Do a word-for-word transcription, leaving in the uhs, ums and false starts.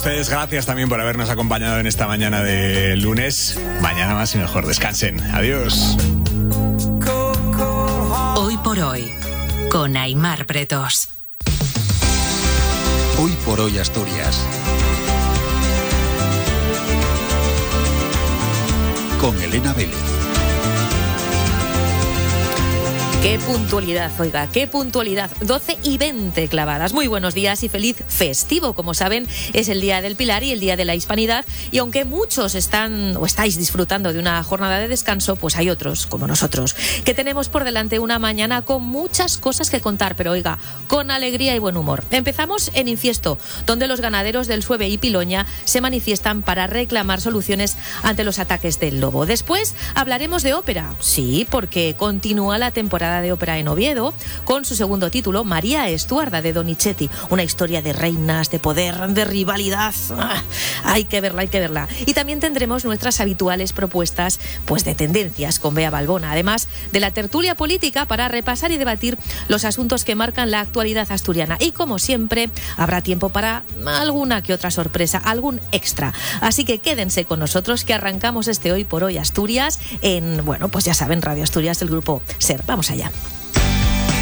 ustedes, gracias también por habernos acompañado en esta mañana de lunes. Mañana más y mejor. Descansen. Adiós. Hoy por hoy, con Aimar Pretos. Hoy por hoy Asturias. Con Elena Vélez. Qué puntualidad, oiga, qué puntualidad. doce y veinte clavadas. Muy buenos días y feliz festivo. Como saben, es el Día del Pilar y el Día de la Hispanidad. Y aunque muchos están o estáis disfrutando de una jornada de descanso, pues hay otros, como nosotros, que tenemos por delante una mañana con muchas cosas que contar, pero oiga, con alegría y buen humor. Empezamos en Infiesto, donde los ganaderos del Sueve y Piloña se manifiestan para reclamar soluciones ante los ataques del lobo. Después hablaremos de ópera. Sí, porque continúa la temporada de ópera en Oviedo con su segundo título, María Estuarda de Donizetti, una historia de reinas, de poder, de rivalidad. Ah, hay que verla, hay que verla. Y también tendremos nuestras habituales propuestas pues de tendencias con Bea Balbona, además de la tertulia política para repasar y debatir los asuntos que marcan la actualidad asturiana. Y como siempre, habrá tiempo para alguna que otra sorpresa, algún extra. Así que quédense con nosotros que arrancamos este Hoy por Hoy Asturias en, bueno, pues ya saben, Radio Asturias del grupo SER. Vamos allá.